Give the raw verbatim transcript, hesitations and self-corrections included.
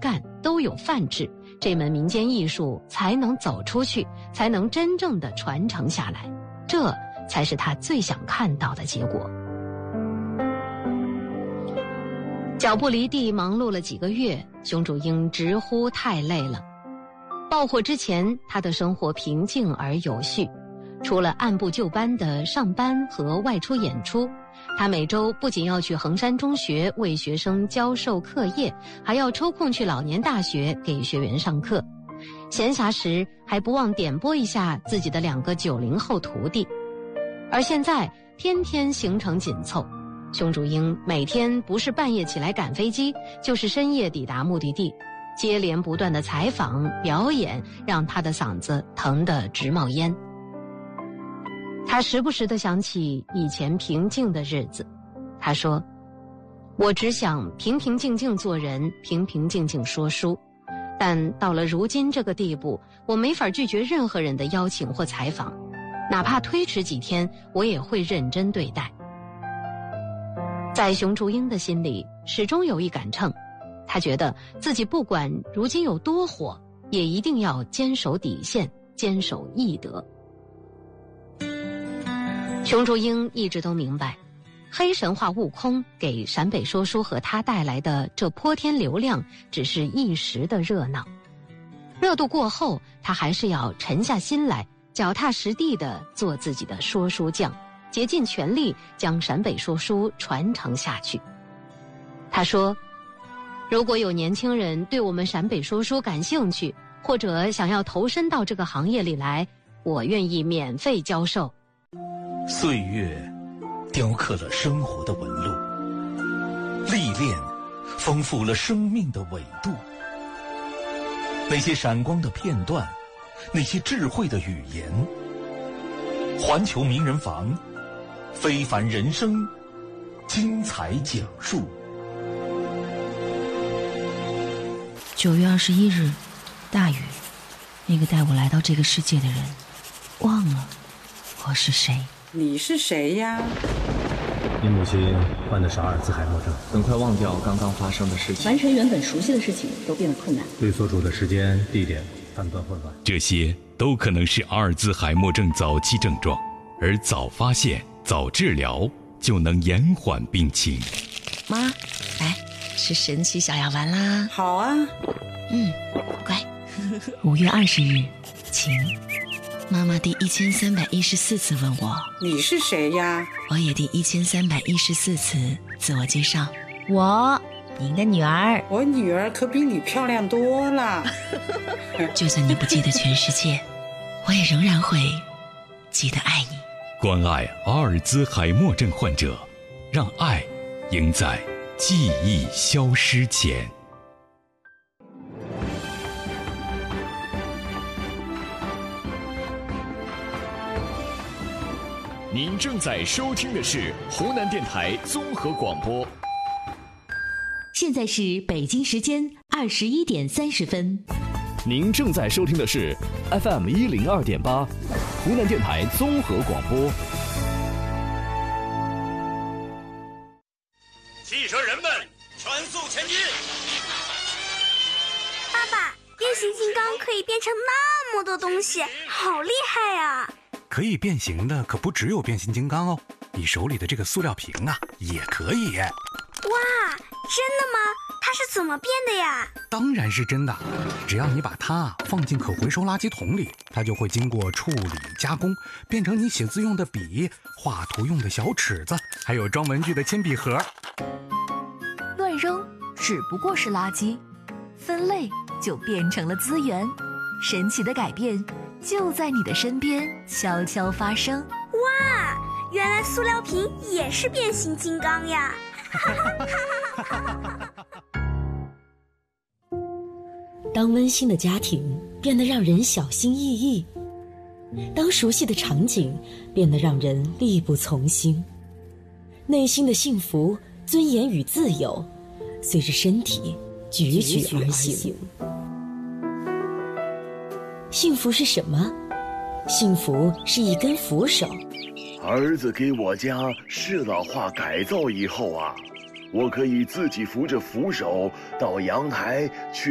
干都有范制，这门民间艺术才能走出去，才能真正的传承下来，这才是他最想看到的结果。脚不离地忙碌了几个月，熊竹英直呼太累了。爆火之前，他的生活平静而有序，除了按部就班的上班和外出演出，他每周不仅要去衡山中学为学生教授课业，还要抽空去老年大学给学员上课。闲暇时还不忘点拨一下自己的两个九零后徒弟。而现在天天行程紧凑，熊竹英每天不是半夜起来赶飞机，就是深夜抵达目的地，接连不断的采访表演让他的嗓子疼得直冒烟。他时不时地想起以前平静的日子，他说，我只想平平静静做人，平平静静说书，但到了如今这个地步，我没法拒绝任何人的邀请或采访，哪怕推迟几天，我也会认真对待。在熊竹英的心里始终有一杆秤，他觉得自己不管如今有多火，也一定要坚守底线，坚守义德。熊竹英一直都明白，黑神话悟空给陕北说书和他带来的这泼天流量只是一时的热闹，热度过后，他还是要沉下心来，脚踏实地地做自己的说书匠，竭尽全力将陕北说书传承下去。他说，如果有年轻人对我们陕北说书感兴趣，或者想要投身到这个行业里来，我愿意免费教授。 岁月雕刻了生活的纹路，历练丰富了生命的纬度。那些闪光的片段，那些智慧的语言，环球名人房，非凡人生，精彩讲述。 九月二十一日，大雨。那个带我来到这个世界的人，忘了我是谁。 你是谁呀？ 你母亲患的是阿尔兹海默症， 很快忘掉刚刚发生的事情， 完成原本熟悉的事情都变得困难， 对所处的时间、地点判断混乱， 这些都可能是阿尔兹海默症早期症状，而早发现、早治疗就能延缓病情。 妈，来吃神奇小药丸啦！ 好啊， 嗯，乖。五月二十日，晴。妈妈第一千三百一十四次问我你是谁呀？ 我也第一千三百一十四次自我介绍，我您的女儿。 我女儿可比你漂亮多了。 就算你不记得全世界，我也仍然会记得爱你。 关爱阿尔兹海默症患者，让爱赢在记忆消失前。 您正在收听的是湖南电台综合广播。 现在是北京时间二十一点三十分。 您正在收听的是 F M 一零二点八，湖南电台综合广播。 汽车人们，全速前进！ 爸爸，变形金刚可以变成那么多东西，好厉害呀！ 可以变形的可不只有变形金刚哦，你手里的这个塑料瓶啊，也可以。 哇，真的吗？它是怎么变的呀？ 当然是真的，只要你把它放进可回收垃圾桶里，它就会经过处理加工，变成你写字用的笔、画图用的小尺子，还有装文具的铅笔盒。 乱扔只不过是垃圾，分类就变成了资源。神奇的改变就在你的身边悄悄发生。 哇，原来塑料瓶也是变形金刚呀！ 当温馨的家庭变得让人小心翼翼，当熟悉的场景变得让人力不从心，内心的幸福、尊严与自由随着身体踽踽而行。幸福是什么？幸福是一根扶手。 儿子给我家适老化改造以后啊，我可以自己扶着扶手到阳台去